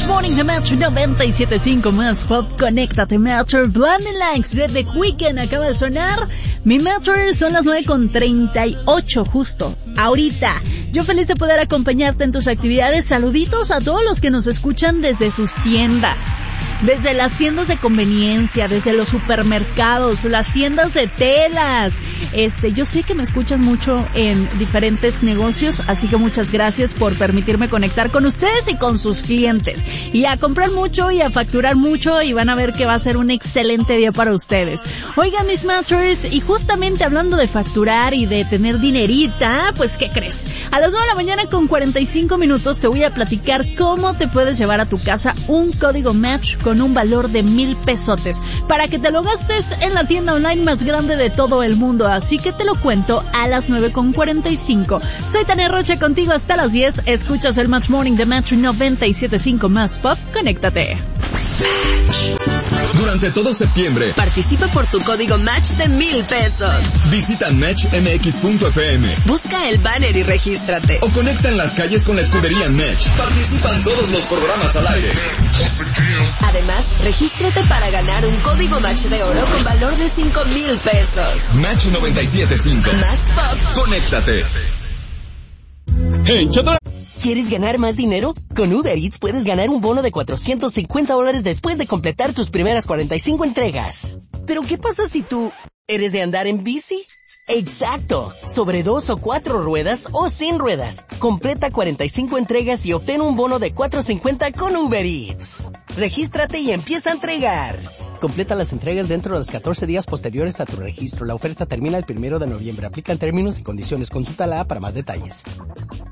Match Morning de Metro 97.5 más pop. Conéctate, Metro. Blinding Lights de The Weeknd acaba de sonar. Mi Metro, son las 9:38 justo ahorita. Yo feliz de poder acompañarte en tus actividades. Saluditos a todos los que nos escuchan desde sus tiendas, desde las tiendas de conveniencia, desde los supermercados, las tiendas de telas. Yo sé que me escuchan mucho en diferentes negocios, así que muchas gracias por permitirme conectar con ustedes y con sus clientes. Y a comprar mucho y a facturar mucho, y van a ver que va a ser un excelente día para ustedes. Oigan, mis matchers, y justamente hablando de facturar y de tener dinerita, pues ¿qué crees? A las 9 de la mañana con 45 minutos te voy a platicar cómo te puedes llevar a tu casa un código Match con un valor de 1,000 pesotes para que te lo gastes en la tienda online más grande de todo el mundo. Así que te lo cuento a las 9:45. Soy Tania Rocha contigo hasta las 10. Escuchas el Match Morning de Match 97.5 más pop. Conéctate. Durante todo septiembre, participa por tu código Match de 1,000 pesos. Visita matchmx.fm. Busca el banner y regístrate. O conecta en las calles con la escudería Match. Participan todos los programas al aire. Además, regístrate para ganar un código Match de oro con valor de 5,000 pesos. Match 97.5. Más pop. Conéctate. Hey, chata. ¿Quieres ganar más dinero? Con Uber Eats puedes ganar un bono de $450 después de completar tus primeras 45 entregas. ¿Pero qué pasa si tú eres de andar en bici? ¡Exacto! Sobre 2 o 4 ruedas o sin ruedas. Completa 45 entregas y obtén un bono de $450 con Uber Eats. Regístrate y empieza a entregar. Completa las entregas dentro de los 14 días posteriores a tu registro. La oferta termina el 1 de noviembre. Aplican términos y condiciones. Consulta la app para más detalles.